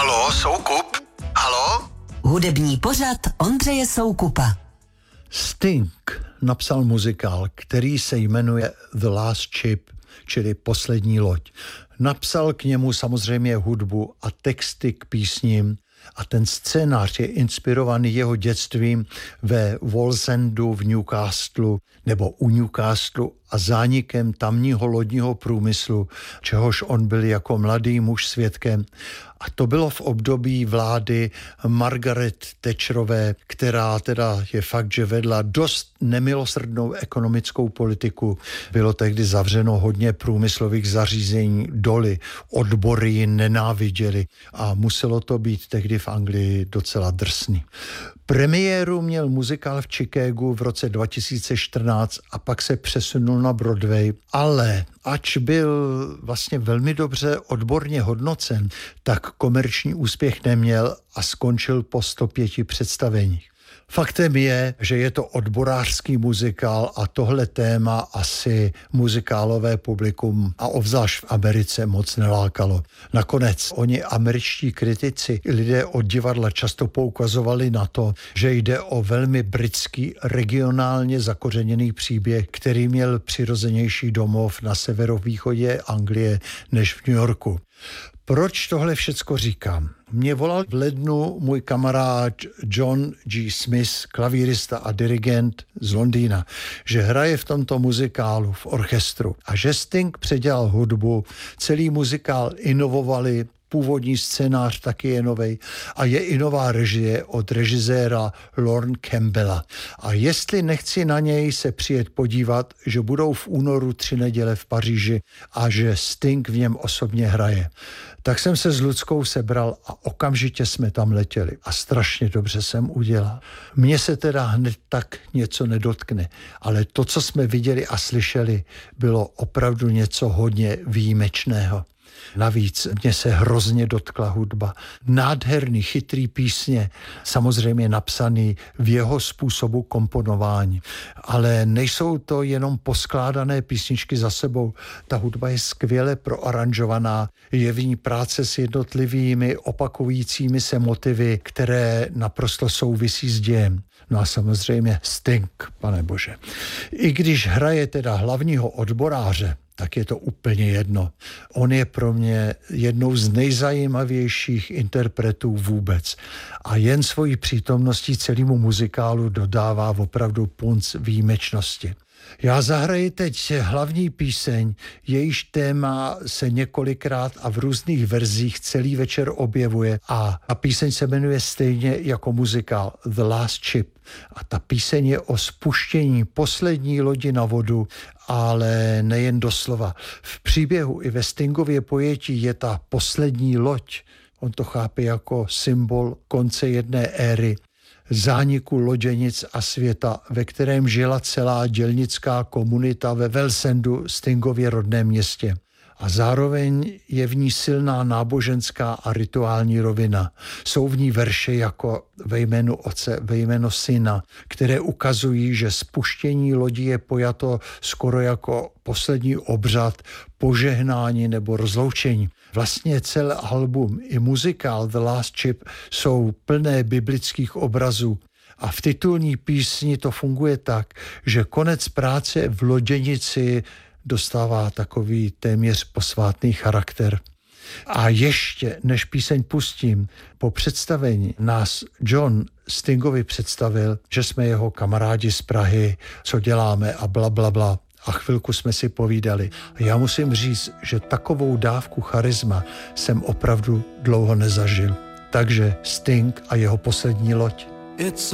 Haló, Soukup? Haló? Hudební pořad Ondřeje Soukupa. Sting napsal muzikál, který se jmenuje The Last Ship, čili Poslední loď. Napsal k němu samozřejmě hudbu a texty k písním a ten scénář je inspirovaný jeho dětstvím ve Wallsendu v Newcastlu nebo u Newcastlu a zánikem tamního lodního průmyslu, čehož on byl jako mladý muž svědkem. A to bylo v období vlády Margaret Thatcherové, která teda je fakt, že vedla dost nemilosrdnou ekonomickou politiku. Bylo tehdy zavřeno hodně průmyslových zařízení, doly, odbory ji nenáviděli a muselo to být tehdy v Anglii docela drsný. Premiéru měl muzikál v Chicagu v roce 2014 a pak se přesunul na Broadway, ale ač byl vlastně velmi dobře odborně hodnocen, tak komerční úspěch neměl a skončil po 105 představeních. Faktem je, že je to odborářský muzikál a tohle téma asi muzikálové publikum a obzvlášť v Americe moc nelákalo. Nakonec oni američtí kritici, lidé od divadla často poukazovali na to, že jde o velmi britský, regionálně zakořeněný příběh, který měl přirozenější domov na severovýchodě Anglie než v New Yorku. Proč tohle všecko říkám? Mě volal v lednu můj kamarád John G. Smith, klavírista a dirigent z Londýna, že hraje v tomto muzikálu v orchestru a že Sting předělal hudbu, celý muzikál inovovali, původní scénář taky je novej a je i nová režie od režiséra Lorne Campbella. A jestli nechci na něj se přijet podívat, že budou v únoru 3 neděle v Paříži a že Sting v něm osobně hraje. Tak jsem se s Luckou sebral a okamžitě jsme tam letěli a strašně dobře jsem udělal. Mně se teda hned tak něco nedotkne, ale to, co jsme viděli a slyšeli, bylo opravdu něco hodně výjimečného. Navíc mě se hrozně dotkla hudba. Nádherný, chytrý písně, samozřejmě napsaný v jeho způsobu komponování. Ale nejsou to jenom poskládané písničky za sebou. Ta hudba je skvěle proaranžovaná, je v ní práce s jednotlivými opakujícími se motivy, které naprosto souvisí s dějem. No a samozřejmě Sting, pane bože. I když hraje teda hlavního odboráře, tak je to úplně jedno. On je pro mě jednou z nejzajímavějších interpretů vůbec. A jen svojí přítomností celému muzikálu dodává opravdu punc výjimečnosti. Já zahraji teď hlavní píseň, jejíž téma se několikrát a v různých verzích celý večer objevuje a píseň se jmenuje stejně jako muzikál The Last Ship. A ta píseň je o spuštění poslední lodi na vodu, ale nejen doslova. V příběhu i ve Stingově pojetí je ta poslední loď. On to chápe jako symbol konce jedné éry, zániku loděnic a světa, ve kterém žila celá dělnická komunita ve Wallsendu, Stingově rodném městě. A zároveň je v ní silná náboženská a rituální rovina. Jsou v ní verše jako ve jménu Otce, ve jméno Syna, které ukazují, že spuštění lodi je pojato skoro jako poslední obřad, požehnání nebo rozloučení. Vlastně celé album i muzikál The Last Ship jsou plné biblických obrazů. A v titulní písni to funguje tak, že konec práce v loděnici dostává takový téměř posvátný charakter. A ještě, než píseň pustím, po představení nás John Stingovi představil, že jsme jeho kamarádi z Prahy, co děláme a blablabla. A chvilku jsme si povídali. A já musím říct, že takovou dávku charisma jsem opravdu dlouho nezažil. Takže Sting a jeho poslední loď.